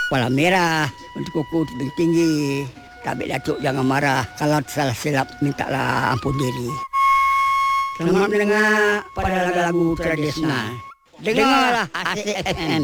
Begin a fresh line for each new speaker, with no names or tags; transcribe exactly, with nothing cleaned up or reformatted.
kepala merah, untuk kuku tebing tinggi. Tabik Datuk jangan marah, kalau salah silap mintalah ampun diri. Selamat mendengar pada lagu-lagu tradisional. Dengarlah Asik F M.